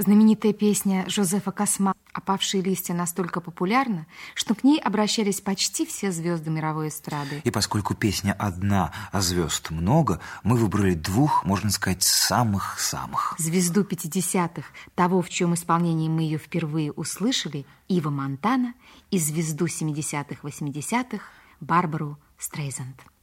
Знаменитая песня Жозефа Косма «Опавшие листья» настолько популярна, что к ней обращались почти все звезды мировой эстрады. И поскольку песня одна, а звезд много, мы выбрали двух, можно сказать, самых-самых. Звезду 50-х, того, в чьем исполнении мы ее впервые услышали, Ива Монтана, и звезду 70-х, 80-х Барбару Стрейзанд.